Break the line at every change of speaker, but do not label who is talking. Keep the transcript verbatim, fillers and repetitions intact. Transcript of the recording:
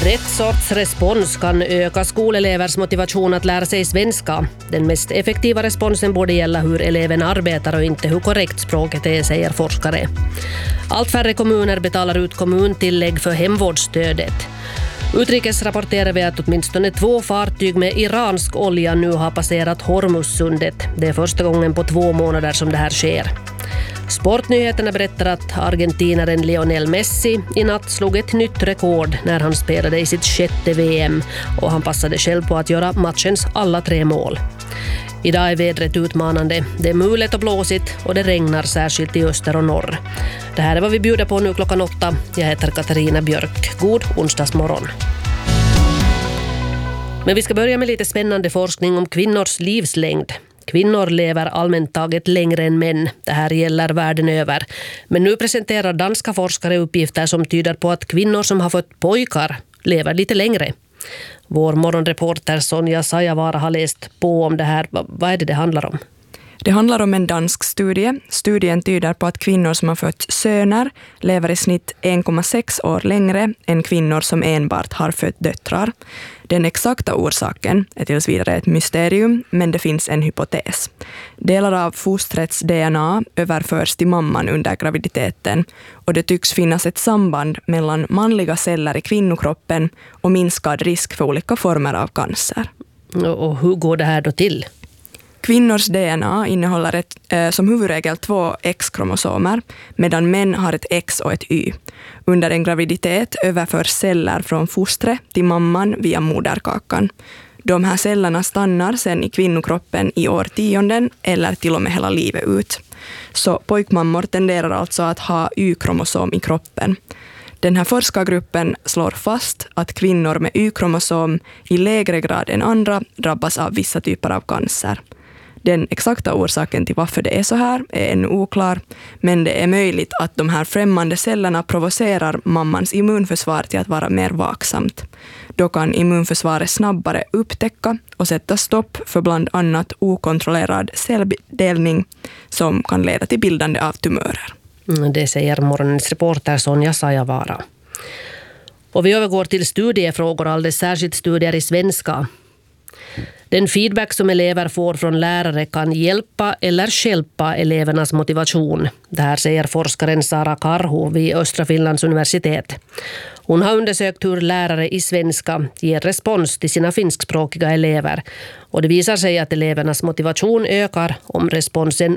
Rätt sorts respons kan öka skolelevers motivation att lära sig svenska. Den mest effektiva responsen borde gälla hur eleven arbetar och inte hur korrekt språket är, säger forskare. Allt färre kommuner betalar ut kommuntillägg för hemvårdsstödet. Utrikes rapporterar vi att åtminstone två fartyg med iransk olja nu har passerat Hormuzsundet. Det är första gången på två månader som det här sker. Sportnyheterna berättar att argentinaren Lionel Messi i natt slog ett nytt rekord när han spelade i sitt sjätte V M och han passade själv på att göra matchens alla tre mål. Idag är vädret utmanande. Det är mulet och blåsigt och det regnar särskilt i öster och norr. Det här är vad vi bjuder på nu klockan åtta. Jag heter Katarina Björk. God onsdagsmorgon. Men vi ska börja med lite spännande forskning om kvinnors livslängd. Kvinnor lever allmänt taget längre än män. Det här gäller världen över. Men nu presenterar danska forskare uppgifter som tyder på att kvinnor som har fått pojkar lever lite längre. Vår morgonreporter Sonja Sajavara har läst på om det här. Vad är det det handlar om?
Det handlar om en dansk studie. Studien tyder på att kvinnor som har fött söner lever i snitt en komma sex år längre än kvinnor som enbart har fött döttrar. Den exakta orsaken är tills vidare ett mysterium, men det finns en hypotes. Delar av fostrets D N A överförs till mamman under graviditeten och det tycks finnas ett samband mellan manliga celler i kvinnokroppen och minskad risk för olika former av cancer.
Och hur går det här då till?
Kvinnors D N A innehåller ett, eh, som huvudregel två X-kromosomer, medan män har ett X och ett Y. Under en graviditet överförs celler från fostret till mamman via moderkakan. De här cellerna stannar sedan i kvinnokroppen i årtionden eller till och med hela livet ut. Så pojkmammor tenderar alltså att ha Y-kromosom i kroppen. Den här forskargruppen slår fast att kvinnor med Y-kromosom i lägre grad än andra drabbas av vissa typer av cancer. Den exakta orsaken till varför det är så här är ännu oklar, men det är möjligt att de här främmande cellerna provocerar mammans immunförsvar till att vara mer vaksamt. Då kan immunförsvaret snabbare upptäcka och sätta stopp för bland annat okontrollerad celldelning som kan leda till bildande av tumörer.
Det säger morgonens reporter Sonja Sajavara. Och vi övergår till studiefrågor, alldeles särskilt studier i svenska. Den feedback som elever får från lärare kan hjälpa eller stjälpa elevernas motivation. Det här säger forskaren Sara Karhu vid Östra Finlands universitet. Hon har undersökt hur lärare i svenska ger respons till sina finskspråkiga elever. Och det visar sig att elevernas motivation ökar om responsen